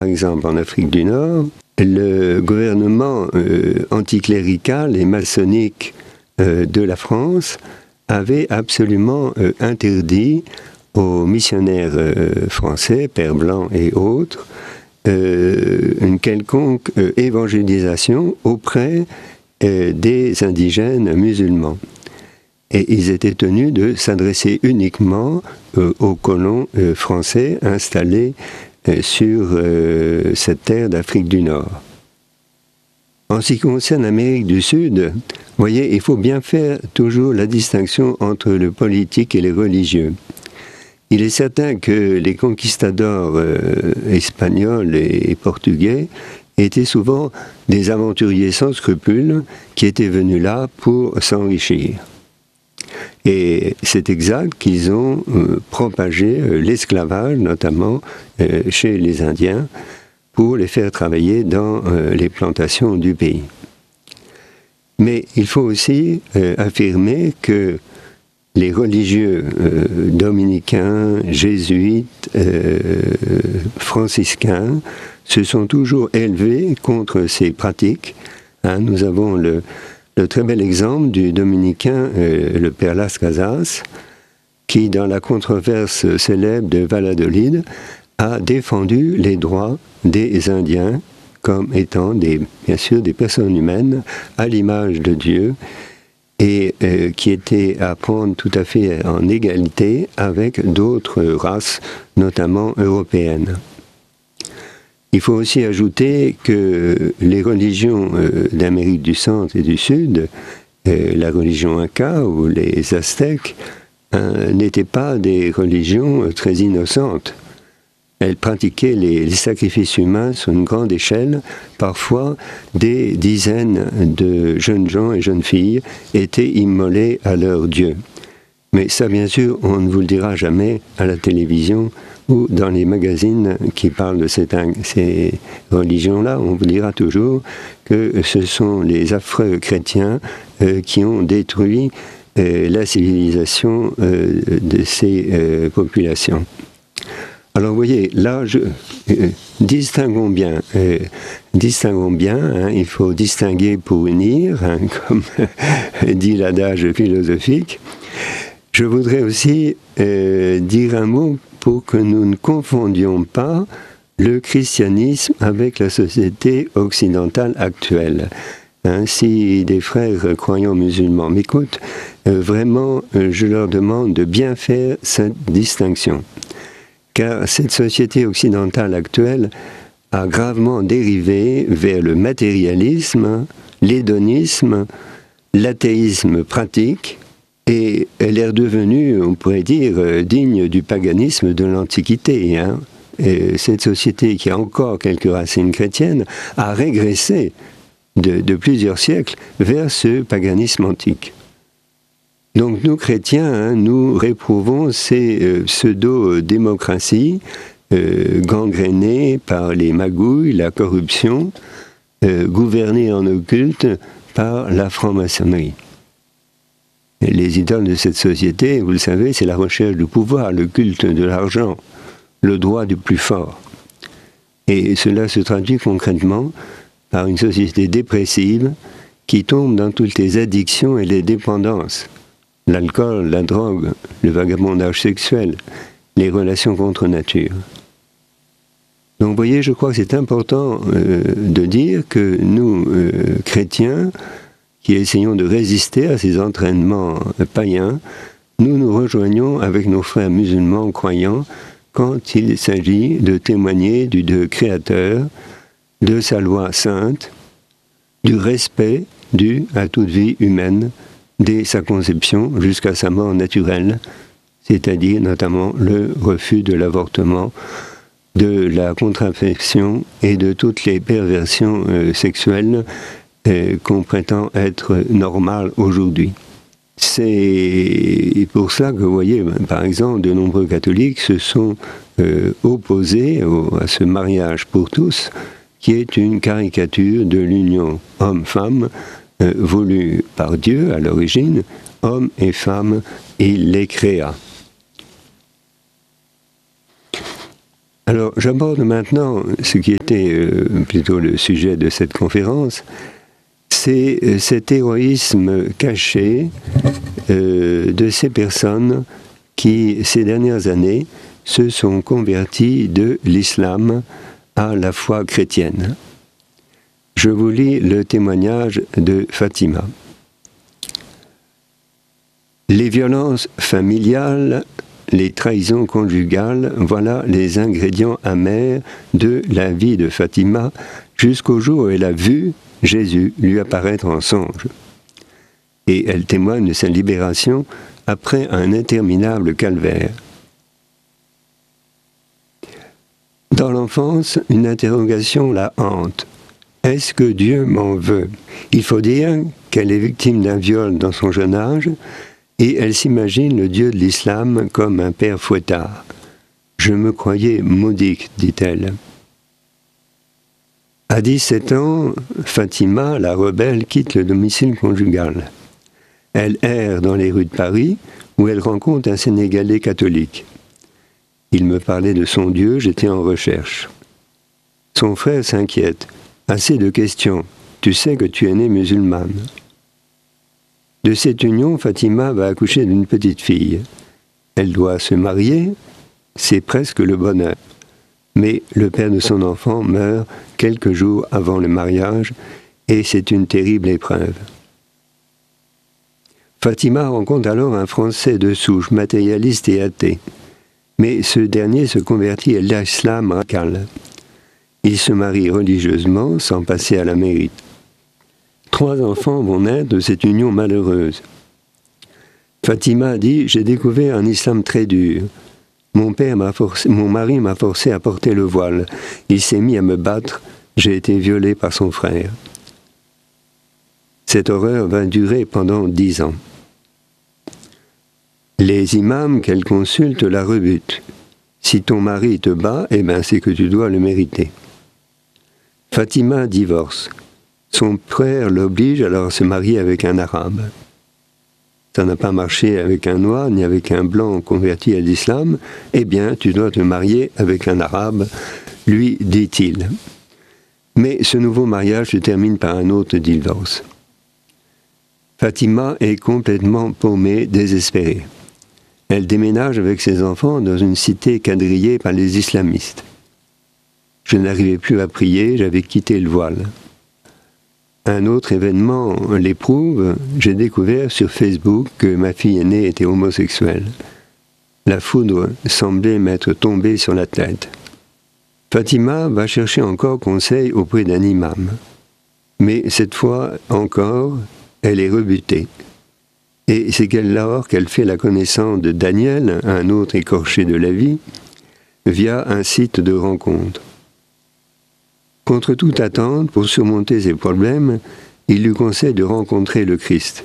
Par exemple, en Afrique du Nord, le gouvernement anticlérical et maçonnique de la France avait absolument interdit aux missionnaires français, Père Blanc et autres, une quelconque évangélisation auprès des indigènes musulmans. Et ils étaient tenus de s'adresser uniquement aux colons français installés sur cette terre d'Afrique du Nord. En ce qui concerne l'Amérique du Sud, vous voyez, il faut bien faire toujours la distinction entre le politique et les religieux. Il est certain que les conquistadors espagnols et portugais étaient souvent des aventuriers sans scrupules qui étaient venus là pour s'enrichir. Et c'est exact qu'ils ont propagé l'esclavage, notamment chez les Indiens, pour les faire travailler dans les plantations du pays. Mais il faut aussi affirmer que les religieux dominicains, jésuites, franciscains se sont toujours élevés contre ces pratiques. Nous avons le très bel exemple du dominicain, le père Las Casas, qui, dans la controverse célèbre de Valladolid, a défendu les droits des Indiens comme étant bien sûr des personnes humaines à l'image de Dieu et qui étaient à prendre tout à fait en égalité avec d'autres races, notamment européennes. Il faut aussi ajouter que les religions d'Amérique du Centre et du Sud, la religion Inca ou les Aztèques, n'étaient pas des religions très innocentes. Elles pratiquaient les sacrifices humains sur une grande échelle. Parfois, des dizaines de jeunes gens et jeunes filles étaient immolés à leur Dieu. Mais ça, bien sûr, on ne vous le dira jamais à la télévision ou dans les magazines qui parlent de ces religions-là. On vous dira toujours que ce sont les affreux chrétiens qui ont détruit la civilisation de ces populations. Alors vous voyez, là, distinguons bien, il faut distinguer pour unir, comme dit l'adage philosophique. Je voudrais aussi dire un mot pour que nous ne confondions pas le christianisme avec la société occidentale actuelle. Si des frères croyants musulmans m'écoutent, vraiment, je leur demande de bien faire cette distinction. Car cette société occidentale actuelle a gravement dérivé vers le matérialisme, l'hédonisme, l'athéisme pratique, et elle est redevenue, on pourrait dire, digne du paganisme de l'Antiquité. Et cette société qui a encore quelques racines chrétiennes a régressé de plusieurs siècles vers ce paganisme antique. Donc nous, chrétiens, nous réprouvons ces pseudo-démocraties gangrénées par les magouilles, la corruption, gouvernées en occulte par la franc-maçonnerie. Les idoles de cette société, vous le savez, c'est la recherche du pouvoir, le culte de l'argent, le droit du plus fort. Et cela se traduit concrètement par une société dépressive qui tombe dans toutes les addictions et les dépendances. L'alcool, la drogue, le vagabondage sexuel, les relations contre nature. Donc vous voyez, je crois que c'est important de dire que nous, chrétiens, qui essayons de résister à ces entraînements païens, nous nous rejoignons avec nos frères musulmans croyants quand il s'agit de témoigner du Dieu créateur, de sa loi sainte, du respect dû à toute vie humaine, dès sa conception jusqu'à sa mort naturelle, c'est-à-dire notamment le refus de l'avortement, de la contraception et de toutes les perversions sexuelles qu'on prétend être normales aujourd'hui. C'est pour ça que vous voyez, par exemple, de nombreux catholiques se sont opposés à ce mariage pour tous, qui est une caricature de l'union homme-femme, voulu par Dieu à l'origine, hommes et femmes, il les créa. Alors, j'aborde maintenant ce qui était plutôt le sujet de cette conférence, c'est cet héroïsme caché de ces personnes qui, ces dernières années, se sont converties de l'islam à la foi chrétienne. Je vous lis le témoignage de Fatima. Les violences familiales, les trahisons conjugales, voilà les ingrédients amers de la vie de Fatima jusqu'au jour où elle a vu Jésus lui apparaître en songe. Et elle témoigne de sa libération après un interminable calvaire. Dans l'enfance, une interrogation la hante. Est-ce que Dieu m'en veut? Il faut dire qu'elle est victime d'un viol dans son jeune âge et elle s'imagine le Dieu de l'islam comme un père fouettard. Je me croyais maudite, dit-elle. À 17 ans, Fatima, la rebelle, quitte le domicile conjugal. Elle erre dans les rues de Paris où elle rencontre un Sénégalais catholique. Il me parlait de son Dieu, j'étais en recherche. Son frère s'inquiète. Assez de questions. Tu sais que tu es née musulmane. De cette union, Fatima va accoucher d'une petite fille. Elle doit se marier, c'est presque le bonheur. Mais le père de son enfant meurt quelques jours avant le mariage et c'est une terrible épreuve. Fatima rencontre alors un Français de souche, matérialiste et athée. Mais ce dernier se convertit à l'islam radical. Il se marie religieusement sans passer à la mairie. 3 enfants vont naître de cette union malheureuse. Fatima dit « J'ai découvert un islam très dur. Mon mari m'a forcé à porter le voile. Il s'est mis à me battre. J'ai été violée par son frère. » Cette horreur va durer pendant 10 ans. Les imams qu'elle consulte la rebutent. Si ton mari te bat, eh ben c'est que tu dois le mériter. Fatima divorce. Son frère l'oblige alors à se marier avec un arabe. Ça n'a pas marché avec un noir ni avec un blanc converti à l'islam. Eh bien, tu dois te marier avec un arabe, lui dit-il. Mais ce nouveau mariage se termine par un autre divorce. Fatima est complètement paumée, désespérée. Elle déménage avec ses enfants dans une cité quadrillée par les islamistes. Je n'arrivais plus à prier, j'avais quitté le voile. Un autre événement l'éprouve, j'ai découvert sur Facebook que ma fille aînée était homosexuelle. La foudre semblait m'être tombée sur la tête. Fatima va chercher encore conseil auprès d'un imam. Mais cette fois encore, elle est rebutée. Et c'est alors qu'elle fait la connaissance de Daniel, un autre écorché de la vie, via un site de rencontre. Contre toute attente, pour surmonter ses problèmes, il lui conseille de rencontrer le Christ.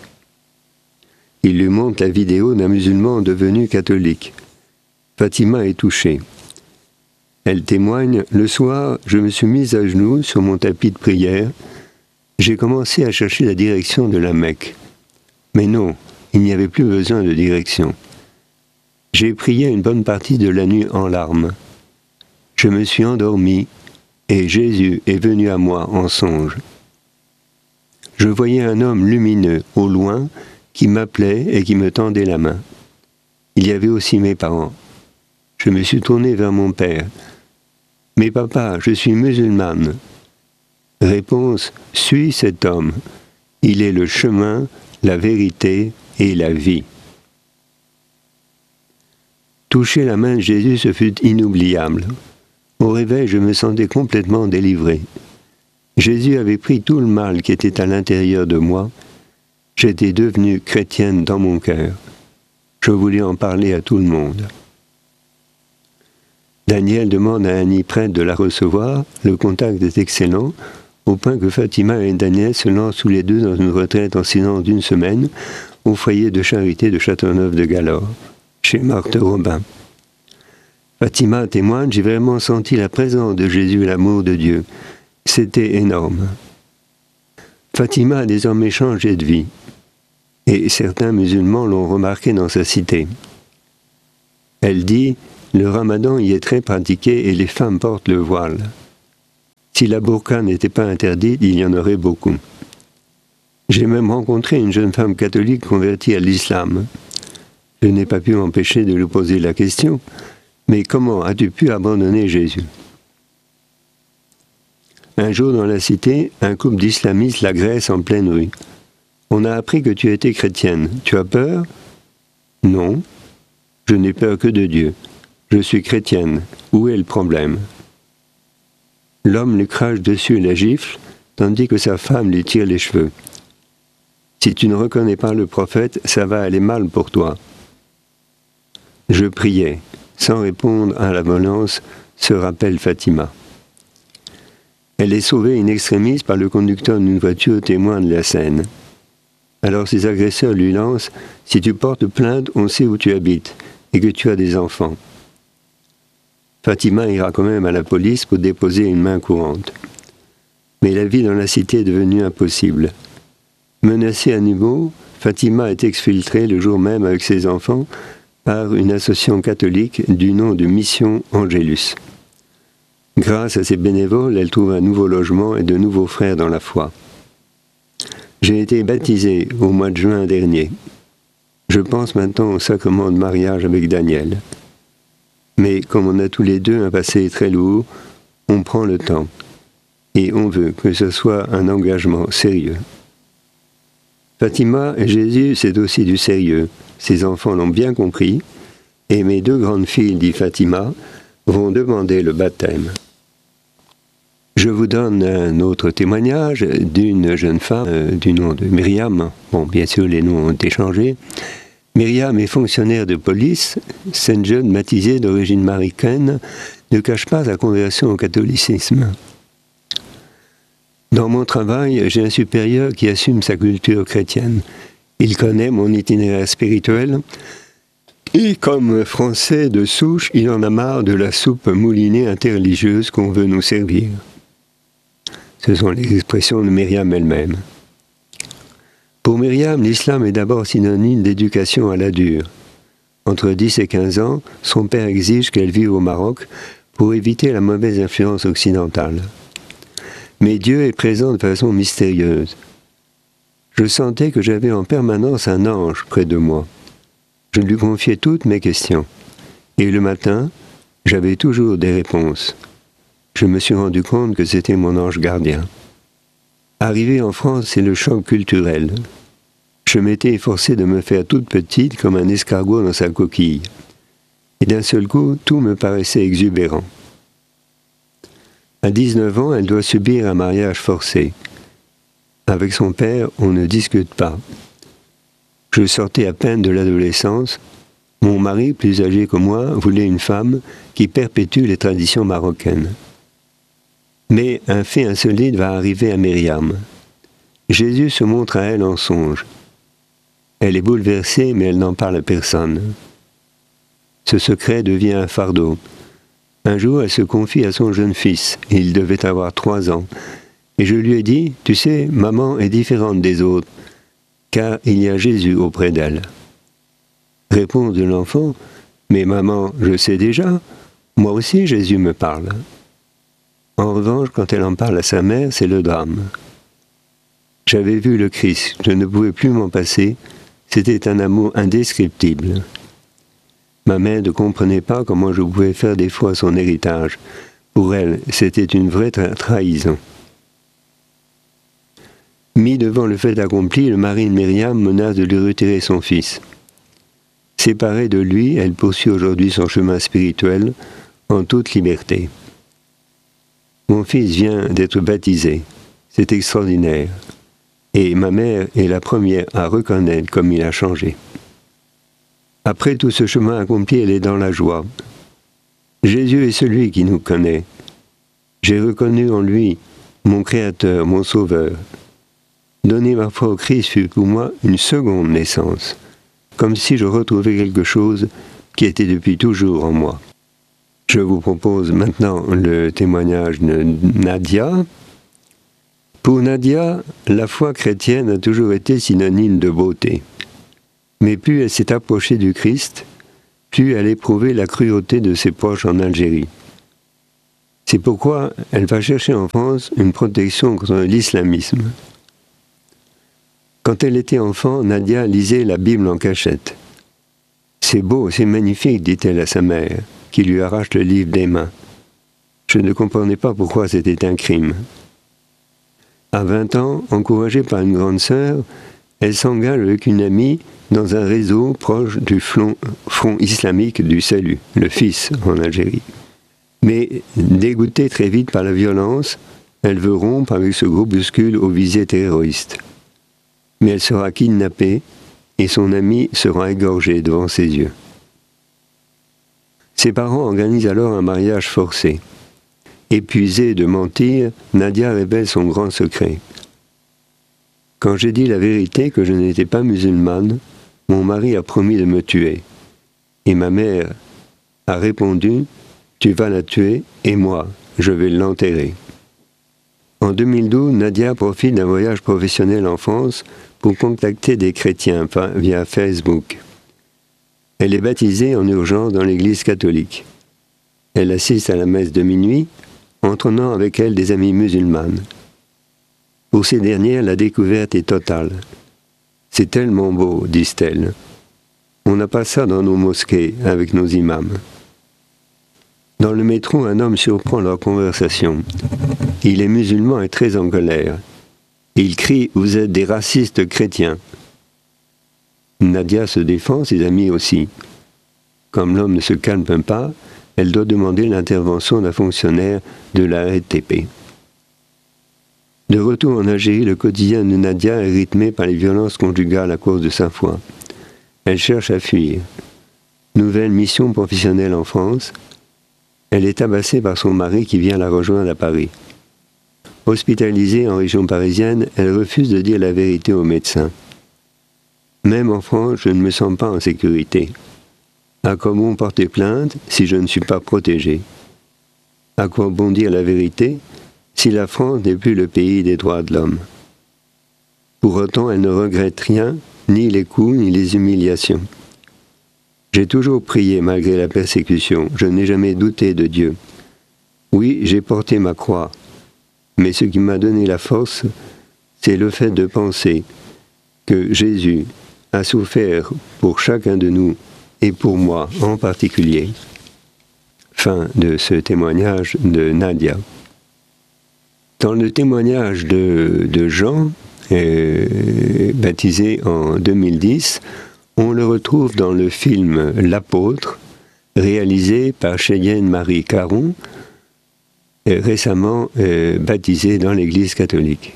Il lui montre la vidéo d'un musulman devenu catholique. Fatima est touchée. Elle témoigne « Le soir, je me suis mise à genoux sur mon tapis de prière. J'ai commencé à chercher la direction de la Mecque. Mais non, il n'y avait plus besoin de direction. J'ai prié une bonne partie de la nuit en larmes. Je me suis endormie et Jésus est venu à moi en songe. Je voyais un homme lumineux au loin qui m'appelait et qui me tendait la main. Il y avait aussi mes parents. Je me suis tourné vers mon père. « Mais papa, je suis musulmane. » Réponse, « Suis cet homme. Il est le chemin, la vérité et la vie. » Toucher la main de Jésus, ce fut inoubliable. Au réveil, je me sentais complètement délivré. Jésus avait pris tout le mal qui était à l'intérieur de moi. J'étais devenue chrétienne dans mon cœur. Je voulais en parler à tout le monde. Daniel demande à Annie prêtre de la recevoir. Le contact est excellent, au point que Fatima et Daniel se lancent tous les deux dans une retraite en silence d'1 semaine au foyer de charité de Châteauneuf-de-Galore, chez Marthe Robin. Fatima témoigne, j'ai vraiment senti la présence de Jésus et l'amour de Dieu. C'était énorme. Fatima a désormais changé de vie, et certains musulmans l'ont remarqué dans sa cité. Elle dit, Le ramadan y est très pratiqué et les femmes portent le voile. Si la burqa n'était pas interdite, il y en aurait beaucoup. J'ai même rencontré une jeune femme catholique convertie à l'islam. Je n'ai pas pu m'empêcher de lui poser la question, mais comment as-tu pu abandonner Jésus ? Un jour dans la cité, un couple d'islamistes l'agresse en pleine rue. On a appris que tu étais chrétienne. Tu as peur ? Non, je n'ai peur que de Dieu. Je suis chrétienne. Où est le problème ? L'homme lui crache dessus et la gifle, tandis que sa femme lui tire les cheveux. Si tu ne reconnais pas le prophète, ça va aller mal pour toi. Je priais. Sans répondre à la violence, se rappelle Fatima. Elle est sauvée in extremis par le conducteur d'une voiture témoin de la scène. Alors ses agresseurs lui lancent « Si tu portes plainte, on sait où tu habites et que tu as des enfants. » Fatima ira quand même à la police pour déposer une main courante. Mais la vie dans la cité est devenue impossible. Menacée à nouveau, Fatima est exfiltrée le jour même avec ses enfants par une association catholique du nom de Mission Angelus. Grâce à ses bénévoles, elle trouve un nouveau logement et de nouveaux frères dans la foi. J'ai été baptisé au mois de juin dernier. Je pense maintenant au sacrement de mariage avec Daniel. Mais comme on a tous les deux un passé très lourd, on prend le temps. Et on veut que ce soit un engagement sérieux. Fatima et Jésus, c'est aussi du sérieux. Ses enfants l'ont bien compris. Et mes deux grandes filles, dit Fatima, vont demander le baptême. Je vous donne un autre témoignage d'une jeune femme du nom de Myriam. Bon, bien sûr, les noms ont été changés. Myriam est fonctionnaire de police. Cette jeune baptisée d'origine marocaine ne cache pas sa conversion au catholicisme. Dans mon travail, j'ai un supérieur qui assume sa culture chrétienne. Il connaît mon itinéraire spirituel et comme Français de souche, il en a marre de la soupe moulinée interreligieuse qu'on veut nous servir. Ce sont les expressions de Myriam elle-même. Pour Myriam, l'islam est d'abord synonyme d'éducation à la dure. Entre 10 et 15 ans, son père exige qu'elle vive au Maroc pour éviter la mauvaise influence occidentale. Mais Dieu est présent de façon mystérieuse. Je sentais que j'avais en permanence un ange près de moi. Je lui confiais toutes mes questions. Et le matin, j'avais toujours des réponses. Je me suis rendu compte que c'était mon ange gardien. Arrivé en France, c'est le choc culturel. Je m'étais efforcé de me faire toute petite comme un escargot dans sa coquille. Et d'un seul coup, tout me paraissait exubérant. À 19 ans, elle doit subir un mariage forcé. Avec son père, on ne discute pas. Je sortais à peine de l'adolescence. Mon mari, plus âgé que moi, voulait une femme qui perpétue les traditions marocaines. Mais un fait insolite va arriver à Myriam. Jésus se montre à elle en songe. Elle est bouleversée, mais elle n'en parle à personne. Ce secret devient un fardeau. Un jour, elle se confie à son jeune fils. Il devait avoir 3 ans. Et je lui ai dit, « Tu sais, maman est différente des autres, car il y a Jésus auprès d'elle. » Réponse de l'enfant, « Mais maman, je sais déjà, moi aussi Jésus me parle. » En revanche, quand elle en parle à sa mère, c'est le drame. J'avais vu le Christ, je ne pouvais plus m'en passer, c'était un amour indescriptible. Ma mère ne comprenait pas comment je pouvais faire défaut à son héritage. Pour elle, c'était une vraie trahison. Mis devant le fait accompli, le mari de Myriam menace de lui retirer son fils. Séparée de lui, elle poursuit aujourd'hui son chemin spirituel en toute liberté. Mon fils vient d'être baptisé. C'est extraordinaire. Et ma mère est la première à reconnaître comme il a changé. Après tout ce chemin accompli, elle est dans la joie. Jésus est celui qui nous connaît. J'ai reconnu en lui mon Créateur, mon Sauveur. Donner ma foi au Christ fut pour moi une seconde naissance, comme si je retrouvais quelque chose qui était depuis toujours en moi. Je vous propose maintenant le témoignage de Nadia. Pour Nadia, la foi chrétienne a toujours été synonyme de beauté. Mais plus elle s'est approchée du Christ, plus elle éprouvait la cruauté de ses proches en Algérie. C'est pourquoi elle va chercher en France une protection contre l'islamisme. Quand elle était enfant, Nadia lisait la Bible en cachette. « C'est beau, c'est magnifique », dit-elle à sa mère, qui lui arrache le livre des mains. Je ne comprenais pas pourquoi c'était un crime. À 20 ans, encouragée par une grande sœur, elle s'engage avec une amie dans un réseau proche du Front islamique du Salut, le FIS en Algérie. Mais dégoûtée très vite par la violence, elle veut rompre avec ce groupuscule aux visées terroristes. Mais elle sera kidnappée et son amie sera égorgée devant ses yeux. Ses parents organisent alors un mariage forcé. Épuisée de mentir, Nadia révèle son grand secret. « Quand j'ai dit la vérité que je n'étais pas musulmane, mon mari a promis de me tuer. Et ma mère a répondu « Tu vas la tuer et moi, je vais l'enterrer. » En 2012, Nadia profite d'un voyage professionnel en France pour contacter des chrétiens via Facebook. Elle est baptisée en urgence dans l'église catholique. Elle assiste à la messe de minuit, entraînant avec elle des amies musulmanes. Pour ces dernières, la découverte est totale. « C'est tellement beau », disent-elles. « On n'a pas ça dans nos mosquées avec nos imams. » Dans le métro, un homme surprend leur conversation. Il est musulman et très en colère. Il crie « Vous êtes des racistes chrétiens !» Nadia se défend, ses amis aussi. Comme l'homme ne se calme pas, elle doit demander l'intervention d'un fonctionnaire de la RATP. De retour en Algérie, le quotidien de Nadia est rythmé par les violences conjugales à cause de sa foi. Elle cherche à fuir. Nouvelle mission professionnelle en France. Elle est tabassée par son mari qui vient la rejoindre à Paris. Hospitalisée en région parisienne, elle refuse de dire la vérité aux médecins. Même en France, je ne me sens pas en sécurité. À quoi bon porter plainte si je ne suis pas protégée? À quoi bon dire la vérité si la France n'est plus le pays des droits de l'homme? Pour autant, elle ne regrette rien, ni les coups, ni les humiliations. J'ai toujours prié malgré la persécution, je n'ai jamais douté de Dieu. Oui, j'ai porté ma croix, mais ce qui m'a donné la force, c'est le fait de penser que Jésus a souffert pour chacun de nous et pour moi en particulier. Fin de ce témoignage de Nadia. Dans le témoignage de Jean, baptisé en 2010, on le retrouve dans le film L'Apôtre, réalisé par Cheyenne Marie Caron, récemment baptisé dans l'Église catholique.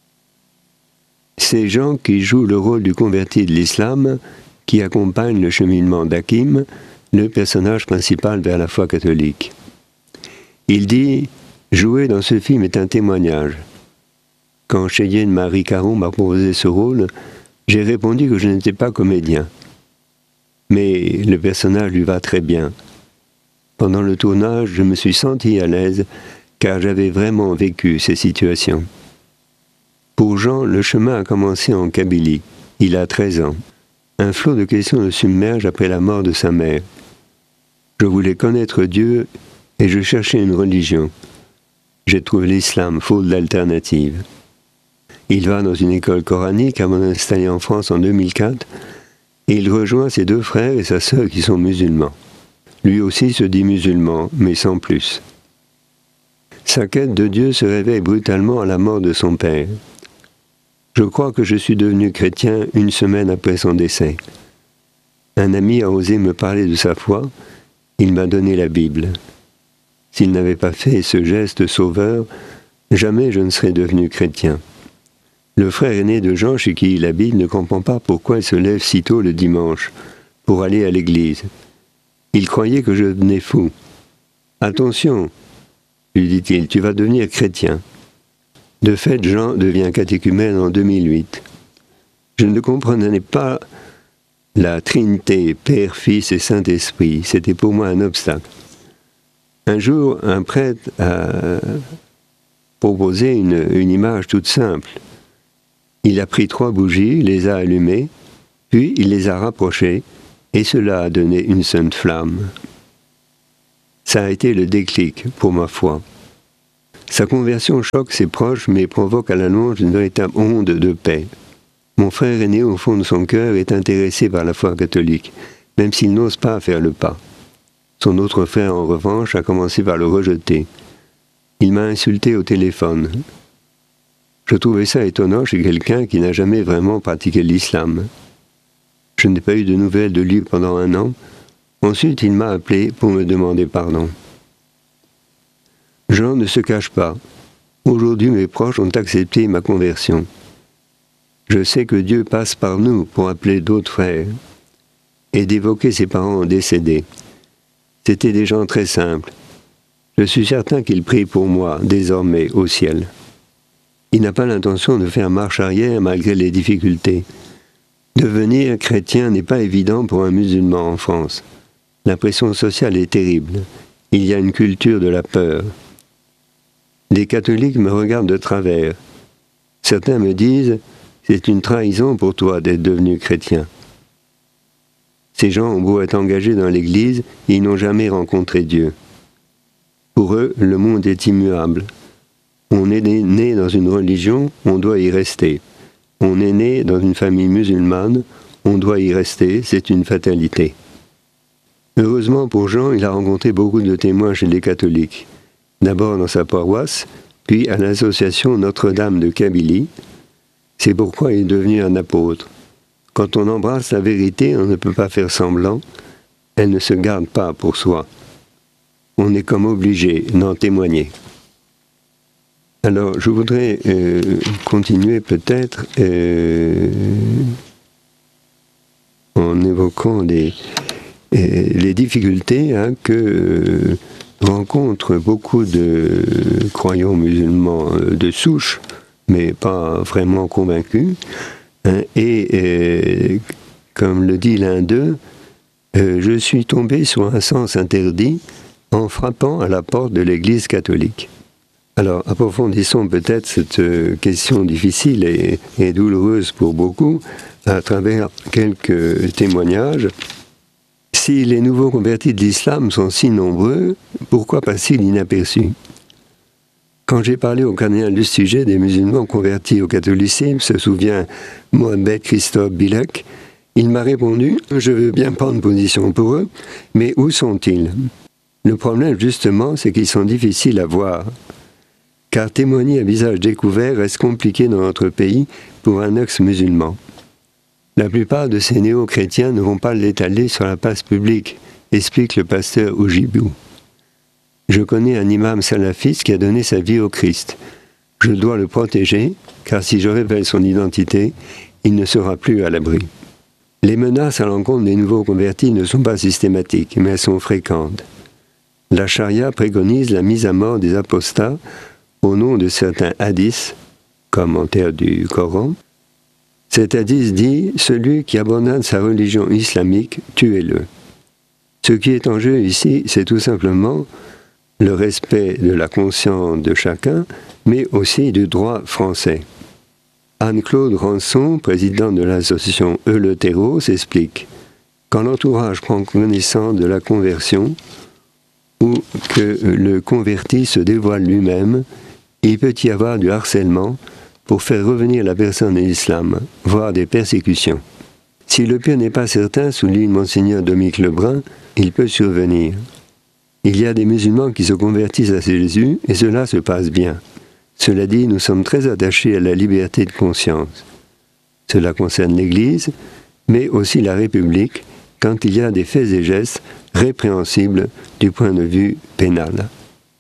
C'est Jean qui joue le rôle du converti de l'islam, qui accompagne le cheminement d'Hakim, le personnage principal vers la foi catholique. Il dit « Jouer dans ce film est un témoignage. Quand Cheyenne Marie Caron m'a proposé ce rôle, j'ai répondu que je n'étais pas comédien. Mais le personnage lui va très bien. Pendant le tournage, je me suis senti à l'aise, car j'avais vraiment vécu ces situations. » Pour Jean, le chemin a commencé en Kabylie. Il a 13 ans. Un flot de questions le submerge après la mort de sa mère. Je voulais connaître Dieu et je cherchais une religion. J'ai trouvé l'islam, faute d'alternative. Il va dans une école coranique avant d'installer en France en 2004 et il rejoint ses deux frères et sa sœur qui sont musulmans. Lui aussi se dit musulman, mais sans plus. Sa quête de Dieu se réveille brutalement à la mort de son père. Je crois que je suis devenu chrétien une semaine après son décès. Un ami a osé me parler de sa foi, il m'a donné la Bible. S'il n'avait pas fait ce geste sauveur, jamais je ne serais devenu chrétien. Le frère aîné de Jean, chez qui il habite, ne comprend pas pourquoi il se lève si tôt le dimanche, pour aller à l'église. Il croyait que je devenais fou. « Attention, lui dit-il, tu vas devenir chrétien. » De fait, Jean devient catéchumène en 2008. Je ne comprenais pas la Trinité, Père, Fils et Saint-Esprit. C'était pour moi un obstacle. Un jour, un prêtre a proposé une image toute simple. Il a pris 3 bougies, les a allumées, puis il les a rapprochées Et cela a donné une sainte flamme. Ça a été le déclic pour ma foi. Sa conversion choque ses proches, mais provoque à la longe une véritable onde de paix. Mon frère aîné, au fond de son cœur, est intéressé par la foi catholique, même s'il n'ose pas faire le pas. Son autre frère, en revanche, a commencé par le rejeter. Il m'a insulté au téléphone. Je trouvais ça étonnant chez quelqu'un qui n'a jamais vraiment pratiqué l'islam. Je n'ai pas eu de nouvelles de lui pendant 1 an. Ensuite, il m'a appelé pour me demander pardon. Jean ne se cache pas. Aujourd'hui, mes proches ont accepté ma conversion. Je sais que Dieu passe par nous pour appeler d'autres frères et d'évoquer ses parents décédés. C'étaient des gens très simples. Je suis certain qu'il prie pour moi, désormais, au ciel. Il n'a pas l'intention de faire marche arrière malgré les difficultés. Devenir chrétien n'est pas évident pour un musulman en France. La pression sociale est terrible. Il y a une culture de la peur. Les catholiques me regardent de travers. Certains me disent « C'est une trahison pour toi d'être devenu chrétien ». Ces gens ont beau être engagés dans l'Église, ils n'ont jamais rencontré Dieu. Pour eux, le monde est immuable. On est né dans une religion, on doit y rester. On est né dans une famille musulmane, on doit y rester, c'est une fatalité. Heureusement pour Jean, il a rencontré beaucoup de témoins chez les catholiques. D'abord dans sa paroisse, puis à l'association Notre-Dame de Kabylie. C'est pourquoi il est devenu un apôtre. Quand on embrasse la vérité, on ne peut pas faire semblant. Elle ne se garde pas pour soi. On est comme obligé d'en témoigner. Alors, je voudrais continuer peut-être en évoquant les difficultés que rencontrent beaucoup de croyants musulmans de souche, mais pas vraiment convaincus. Comme le dit l'un d'eux, je suis tombé sur un sens interdit en frappant à la porte de l'Église catholique. Alors, approfondissons peut-être cette question difficile et douloureuse pour beaucoup à travers quelques témoignages. Si les nouveaux convertis de l'islam sont si nombreux, pourquoi passent-ils inaperçus ? Quand j'ai parlé au cardinal du sujet des musulmans convertis au catholicisme, se souvient Mohamed Christophe Bilek, il m'a répondu « Je veux bien prendre position pour eux, mais où sont-ils » Le problème, justement, c'est qu'ils sont difficiles à voir. Car témoigner à visage découvert reste compliqué dans notre pays pour un ex-musulman. La plupart de ces néo-chrétiens ne vont pas l'étaler sur la place publique, explique le pasteur Oujibou. Je connais un imam salafiste qui a donné sa vie au Christ. Je dois le protéger, car si je révèle son identité, il ne sera plus à l'abri. Les menaces à l'encontre des nouveaux convertis ne sont pas systématiques, mais elles sont fréquentes. La charia préconise la mise à mort des apostats au nom de certains hadiths, commentaires du Coran. Cet hadith dit « Celui qui abandonne sa religion islamique, tuez-le ». Ce qui est en jeu ici, c'est tout simplement le respect de la conscience de chacun, mais aussi du droit français. Anne-Claude Rançon, présidente de l'association Eleuthéros, s'explique « Quand l'entourage prend connaissance de la conversion, ou que le converti se dévoile lui-même, il peut y avoir du harcèlement pour faire revenir la personne à l'islam, voire des persécutions. Si le pire n'est pas certain, souligne Monseigneur Dominique Lebrun, il peut survenir. Il y a des musulmans qui se convertissent à Jésus et cela se passe bien. Cela dit, nous sommes très attachés à la liberté de conscience. Cela concerne l'Église, mais aussi la République, quand il y a des faits et gestes répréhensibles du point de vue pénal.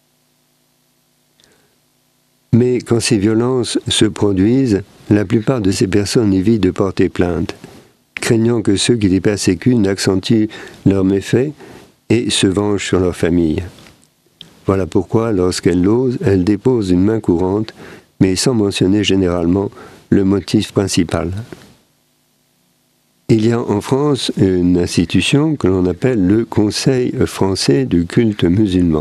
Mais quand ces violences se produisent, la plupart de ces personnes évitent de porter plainte, craignant que ceux qui les persécutent n'accentuent leurs méfaits et se vengent sur leur famille. Voilà pourquoi, lorsqu'elles l'osent, elles déposent une main courante, mais sans mentionner généralement le motif principal. Il y a en France une institution que l'on appelle le Conseil français du culte musulman.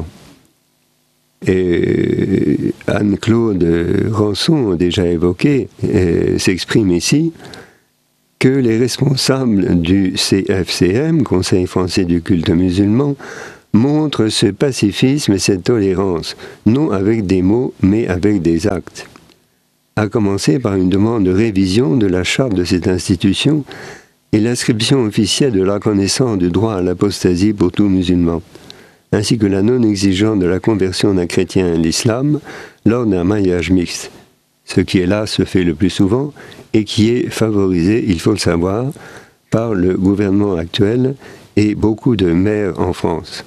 Et Anne-Claude Rançon, déjà évoqué, s'exprime ici. que les responsables du CFCM, Conseil français du culte musulman, montrent ce pacifisme et cette tolérance, non avec des mots, mais avec des actes. À commencer par une demande de révision de la charte de cette institution et l'inscription officielle de la reconnaissance du droit à l'apostasie pour tout musulman, ainsi que la non-exigence de la conversion d'un chrétien à l'islam lors d'un mariage mixte, ce qui hélas se fait le plus souvent et qui est favorisé, il faut le savoir, par le gouvernement actuel et beaucoup de maires en France.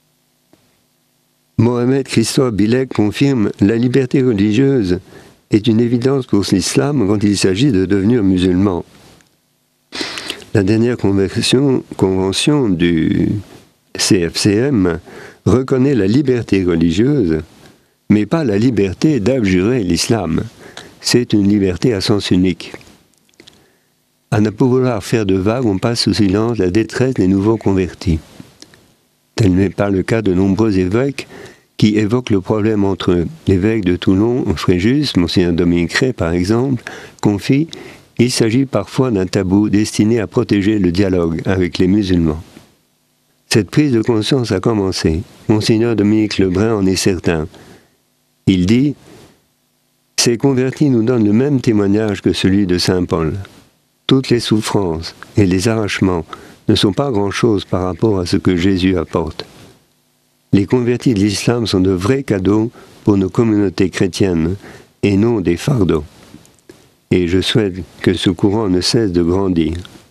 Mohamed Christophe Bilek confirme « La liberté religieuse est une évidence pour l'islam quand il s'agit de devenir musulman ». La dernière convention du CFCM reconnaît la liberté religieuse, mais pas la liberté d'abjurer l'islam. C'est une liberté à sens unique. À ne pas vouloir faire de vagues, on passe sous silence la détresse des nouveaux convertis. Tel n'est pas le cas de nombreux évêques qui évoquent le problème entre eux. L'évêque de Toulon, Fréjus, Monseigneur Dominique Ray par exemple, confie « Il s'agit parfois d'un tabou destiné à protéger le dialogue avec les musulmans ». Cette prise de conscience a commencé. Monseigneur Dominique Lebrun en est certain. Il dit « Ces convertis nous donnent le même témoignage que celui de saint Paul. Toutes les souffrances et les arrachements ne sont pas grand-chose par rapport à ce que Jésus apporte. Les convertis de l'islam sont de vrais cadeaux pour nos communautés chrétiennes et non des fardeaux. Et je souhaite que ce courant ne cesse de grandir. »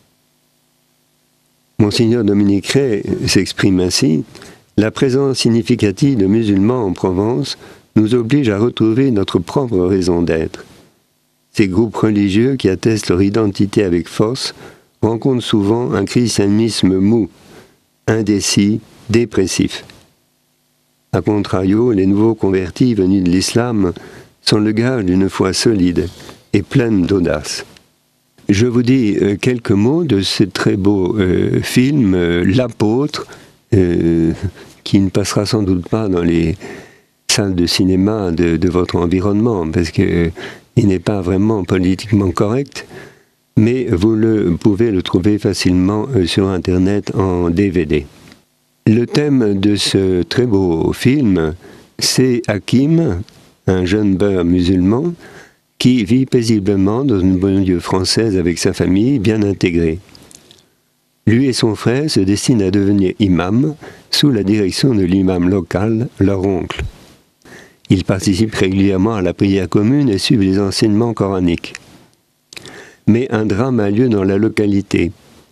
Monseigneur Dominique Ray s'exprime ainsi « La présence significative de musulmans en Provence nous oblige à retrouver notre propre raison d'être. Ces groupes religieux qui attestent leur identité avec force rencontrent souvent un christianisme mou, indécis, dépressif. A contrario, les nouveaux convertis venus de l'islam sont le gage d'une foi solide et pleine d'audace. Je vous dis quelques mots de ce très beau film, L'Apôtre, qui ne passera sans doute pas dans les salles de cinéma de votre environnement, parce qu'il n'est pas vraiment politiquement correct, mais vous pouvez le trouver facilement sur Internet en DVD. Le thème de ce très beau film, c'est Hakim, un jeune beurre musulman, qui vit paisiblement dans une banlieue française avec sa famille bien intégrée. Lui et son frère se destinent à devenir imams sous la direction de l'imam local, leur oncle. Ils participent régulièrement à la prière commune et suivent les enseignements coraniques. Mais un drame a lieu dans la localité.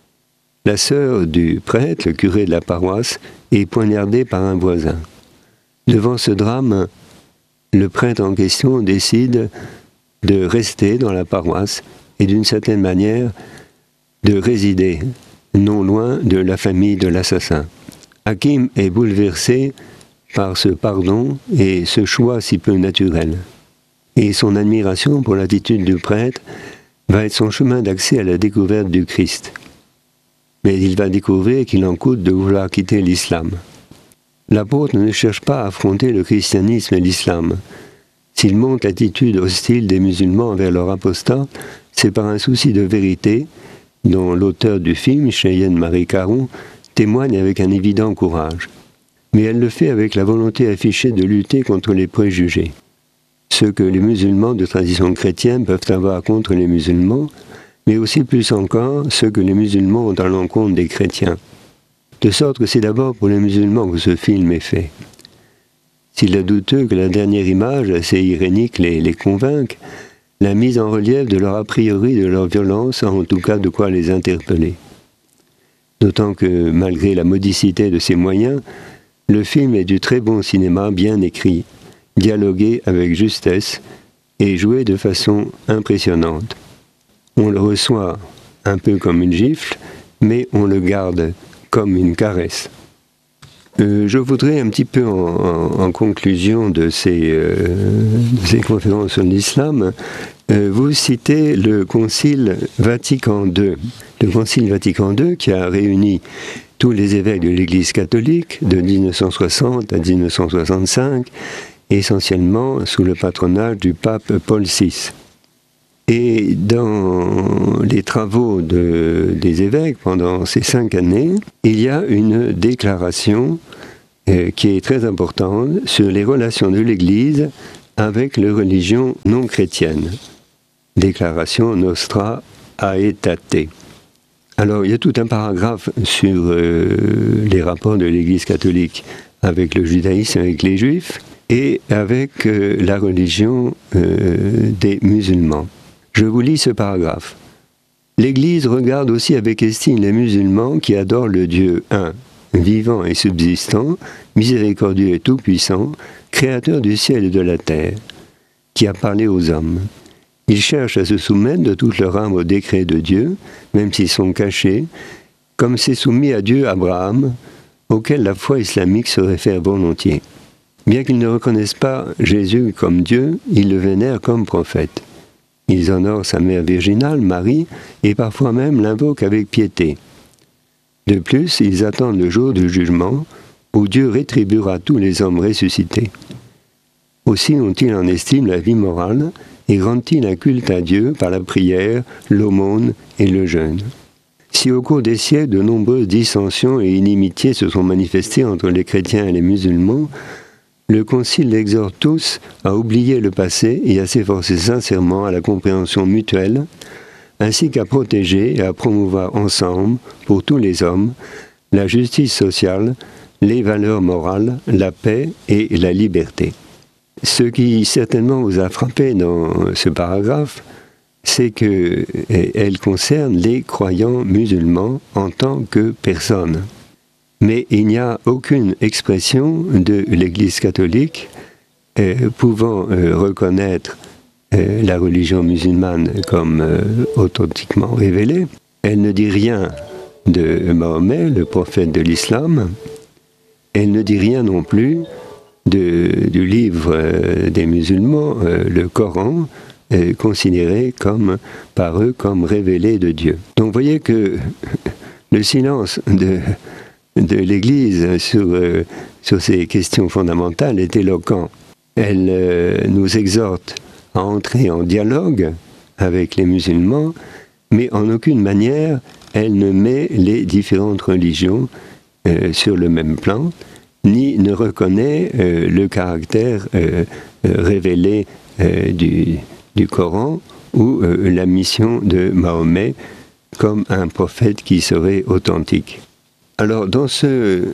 La sœur du prêtre, le curé de la paroisse, est poignardée par un voisin. Devant ce drame, le prêtre en question décide de rester dans la paroisse et d'une certaine manière de résider non loin de la famille de l'assassin. Hakim est bouleversé par ce pardon et ce choix si peu naturel. Et son admiration pour l'attitude du prêtre va être son chemin d'accès à la découverte du Christ. Mais il va découvrir qu'il en coûte de vouloir quitter l'islam. L'apôtre ne cherche pas à affronter le christianisme et l'islam. S'il montre l'attitude hostile des musulmans envers leur apostat, c'est par un souci de vérité, dont l'auteur du film, Cheyenne Marie Caron, témoigne avec un évident courage. Mais elle le fait avec la volonté affichée de lutter contre les préjugés. Ce que les musulmans de tradition chrétienne peuvent avoir contre les musulmans, mais aussi plus encore ce que les musulmans ont à l'encontre des chrétiens. De sorte que c'est d'abord pour les musulmans que ce film est fait. S'il est douteux que la dernière image, assez irénique, les convainque, la mise en relief de leur a priori, de leur violence, a en tout cas de quoi les interpeller. D'autant que, malgré la modicité de ses moyens, le film est du très bon cinéma bien écrit, dialogué avec justesse et joué de façon impressionnante. On le reçoit un peu comme une gifle, mais on le garde comme une caresse. Je voudrais un petit peu en conclusion de ces conférences sur l'islam, vous citer le Concile Vatican II. Le Concile Vatican II qui a réuni tous les évêques de l'Église catholique de 1960 à 1965, essentiellement sous le patronage du pape Paul VI. Et dans les travaux des évêques pendant ces 5 années, il y a une déclaration qui est très importante sur les relations de l'Église avec les religions non chrétiennes. Déclaration Nostra Aetate. Alors, il y a tout un paragraphe sur les rapports de l'Église catholique avec le judaïsme, avec les juifs, et avec la religion des musulmans. Je vous lis ce paragraphe. L'Église regarde aussi avec estime les musulmans qui adorent le Dieu un, vivant et subsistant, miséricordieux et tout-puissant, créateur du ciel et de la terre, qui a parlé aux hommes. Ils cherchent à se soumettre de toute leur âme au décret de Dieu, même s'ils sont cachés, comme s'est soumis à Dieu Abraham, auquel la foi islamique se réfère volontiers. Bien qu'ils ne reconnaissent pas Jésus comme Dieu, ils le vénèrent comme prophète. Ils honorent sa mère virginale, Marie, et parfois même l'invoquent avec piété. De plus, ils attendent le jour du jugement, où Dieu rétribuera tous les hommes ressuscités. Aussi ont-ils en estime la vie morale, et rendent-ils un culte à Dieu par la prière, l'aumône et le jeûne. Si au cours des siècles de nombreuses dissensions et inimitiés se sont manifestées entre les chrétiens et les musulmans, le Concile exhorte tous à oublier le passé et à s'efforcer sincèrement à la compréhension mutuelle, ainsi qu'à protéger et à promouvoir ensemble, pour tous les hommes, la justice sociale, les valeurs morales, la paix et la liberté. Ce qui certainement vous a frappé dans ce paragraphe, c'est qu'elle concerne les croyants musulmans en tant que personnes. Mais il n'y a aucune expression de l'Église catholique pouvant reconnaître la religion musulmane comme authentiquement révélée. Elle ne dit rien de Mahomet, le prophète de l'islam. Elle ne dit rien non plus du livre des musulmans, le Coran, considéré par eux comme révélé de Dieu. Donc vous voyez que le silence de l'Église sur ces questions fondamentales est éloquent. Elle nous exhorte à entrer en dialogue avec les musulmans, mais en aucune manière elle ne met les différentes religions sur le même plan, ni ne reconnaît le caractère révélé du Coran ou la mission de Mahomet comme un prophète qui serait authentique. Alors dans ce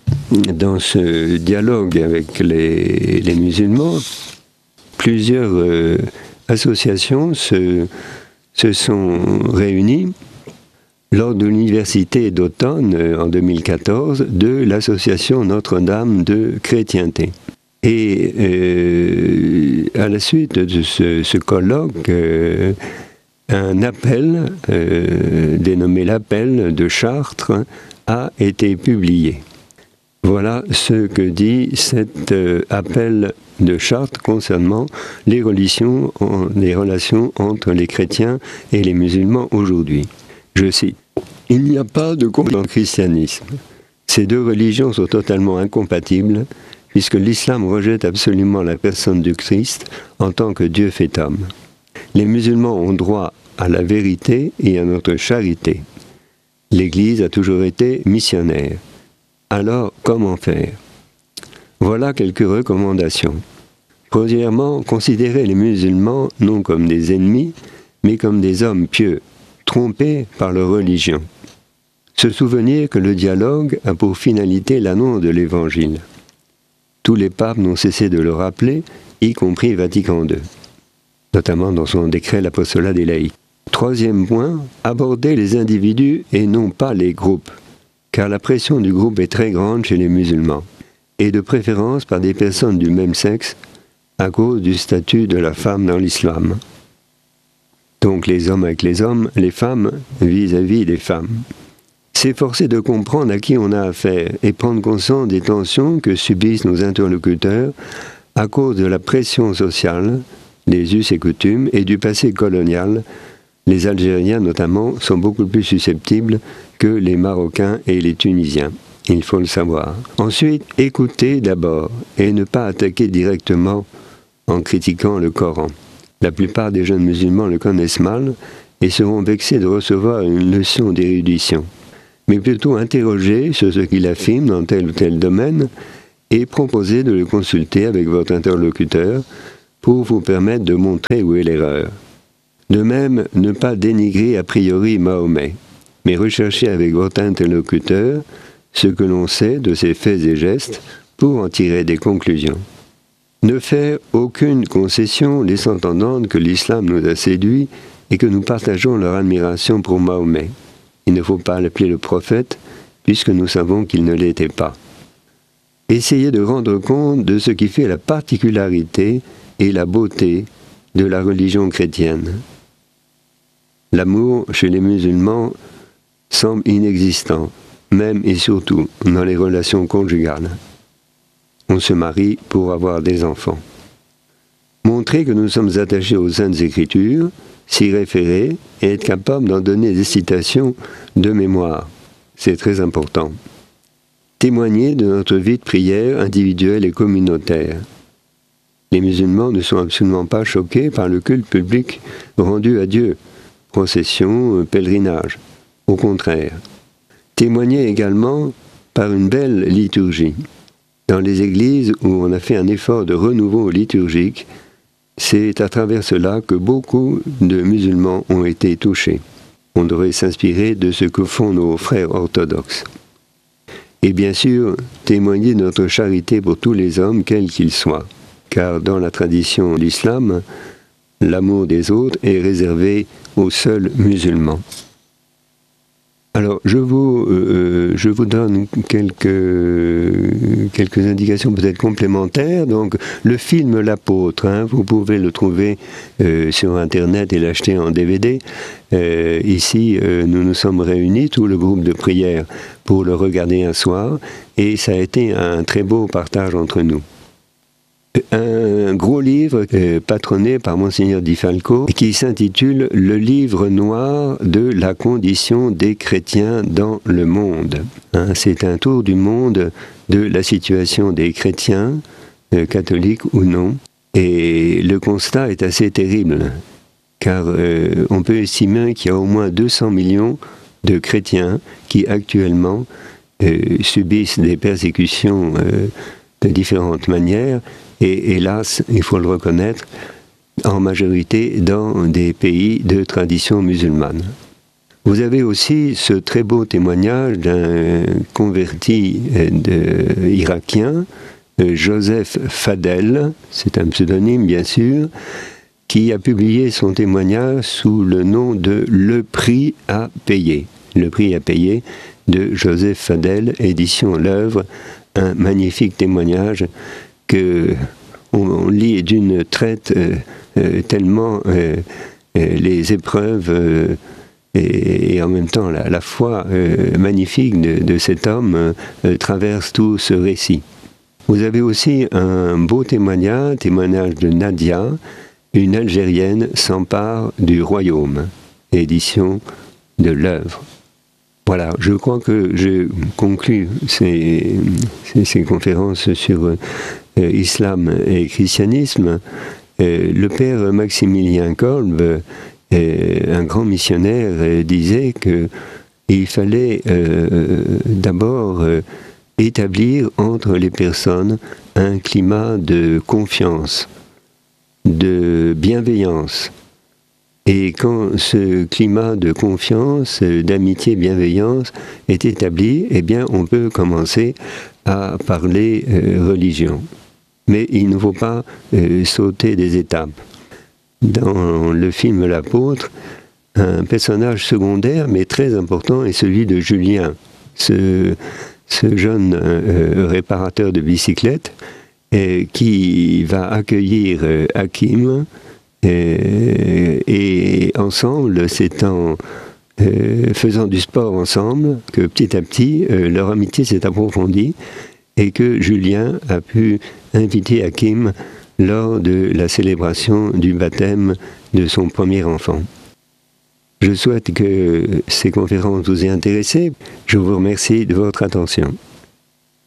dialogue avec les musulmans, plusieurs associations se sont réunies lors de l'université d'automne en 2014 de l'association Notre-Dame de chrétienté. Et à la suite de ce colloque, un appel, dénommé l'appel de Chartres, a été publié. Voilà ce que dit cet appel de Chartres concernant les relations entre les chrétiens et les musulmans aujourd'hui. Je cite, « Il n'y a pas de conflit dans le christianisme. Ces deux religions sont totalement incompatibles, puisque l'islam rejette absolument la personne du Christ en tant que Dieu fait homme. Les musulmans ont droit à la vérité et à notre charité. L'Église a toujours été missionnaire. Alors, comment faire? Voilà quelques recommandations. Premièrement, considérer les musulmans non comme des ennemis, mais comme des hommes pieux, trompés par leur religion. Se souvenir que le dialogue a pour finalité l'annonce de l'Évangile. Tous les papes n'ont cessé de le rappeler, y compris Vatican II, notamment dans son décret l'apostolat des laïcs. Troisième point, aborder les individus et non pas les groupes, car la pression du groupe est très grande chez les musulmans, et de préférence par des personnes du même sexe, à cause du statut de la femme dans l'islam. Donc les hommes avec les hommes, les femmes vis-à-vis des femmes. S'efforcer de comprendre à qui on a affaire et prendre conscience des tensions que subissent nos interlocuteurs à cause de la pression sociale, des us et coutumes et du passé colonial. Les Algériens notamment sont beaucoup plus susceptibles que les Marocains et les Tunisiens. Il faut le savoir. Ensuite, écouter d'abord et ne pas attaquer directement en critiquant le Coran. La plupart des jeunes musulmans le connaissent mal et seront vexés de recevoir une leçon d'érudition, mais plutôt interrogés sur ce qu'il affirme dans tel ou tel domaine et proposer de le consulter avec votre interlocuteur pour vous permettre de montrer où est l'erreur. De même, ne pas dénigrer a priori Mahomet, mais rechercher avec votre interlocuteur ce que l'on sait de ses faits et gestes pour en tirer des conclusions. Ne faire aucune concession laissant entendre que l'islam nous a séduits et que nous partageons leur admiration pour Mahomet. Il ne faut pas l'appeler le prophète, puisque nous savons qu'il ne l'était pas. Essayez de rendre compte de ce qui fait la particularité et la beauté de la religion chrétienne. L'amour chez les musulmans semble inexistant, même et surtout dans les relations conjugales. On se marie pour avoir des enfants. Montrer que nous sommes attachés aux Saintes Écritures, s'y référer et être capable d'en donner des citations de mémoire. C'est très important. Témoigner de notre vie de prière individuelle et communautaire. Les musulmans ne sont absolument pas choqués par le culte public rendu à Dieu, procession, pèlerinage. Au contraire. Témoigner également par une belle liturgie. Dans les églises où on a fait un effort de renouveau liturgique, c'est à travers cela que beaucoup de musulmans ont été touchés. On devrait s'inspirer de ce que font nos frères orthodoxes. Et bien sûr, témoigner de notre charité pour tous les hommes, quels qu'ils soient. Car dans la tradition de l'islam, l'amour des autres est réservé aux seuls musulmans. Alors, je vous donne quelques indications peut-être complémentaires. Donc, le film L'Apôtre, vous pouvez le trouver sur Internet et l'acheter en DVD. Ici, nous nous sommes réunis, tout le groupe de prière, pour le regarder un soir, et ça a été un très beau partage entre nous. Un gros livre patronné par Monseigneur Di Falco qui s'intitule « Le livre noir de la condition des chrétiens dans le monde ». C'est un tour du monde de la situation des chrétiens, catholiques ou non. Et le constat est assez terrible, car on peut estimer qu'il y a au moins 200 millions de chrétiens qui actuellement subissent des persécutions de différentes manières, et hélas, il faut le reconnaître, en majorité dans des pays de tradition musulmane. Vous avez aussi ce très beau témoignage d'un converti irakien, Joseph Fadel, c'est un pseudonyme bien sûr, qui a publié son témoignage sous le nom de « Le prix à payer ». Le prix à payer de Joseph Fadel, édition L'Œuvre, un magnifique témoignage que on lit d'une traite tellement les épreuves et en même temps la foi magnifique de cet homme traverse tout ce récit. Vous avez aussi un beau témoignage de Nadia, une Algérienne s'empare du royaume, édition de L'Œuvre. Voilà, je crois que je conclus ces conférences sur islam et christianisme. Le père Maximilien Kolb, un grand missionnaire, disait qu'il fallait d'abord établir entre les personnes un climat de confiance, de bienveillance. Et quand ce climat de confiance, d'amitié, bienveillance est établi, eh bien on peut commencer à parler religion. Mais il ne faut pas sauter des étapes. Dans le film L'Apôtre, un personnage secondaire mais très important est celui de Julien, ce jeune réparateur de bicyclettes qui va accueillir Hakim. Et ensemble, c'est en faisant du sport ensemble que petit à petit, leur amitié s'est approfondie et que Julien a pu inviter Hakim lors de la célébration du baptême de son premier enfant. Je souhaite que ces conférences vous aient intéressé. Je vous remercie de votre attention.